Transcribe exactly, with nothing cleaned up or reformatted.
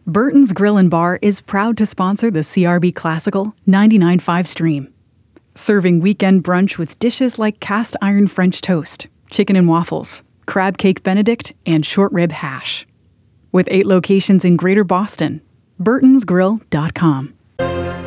Burton's Grill and Bar is proud to sponsor the C R B Classical ninety-nine point five stream. Serving weekend brunch with dishes like cast iron French toast, chicken and waffles, crab cake Benedict, and short rib hash. With eight locations in Greater Boston, burtons grill dot com.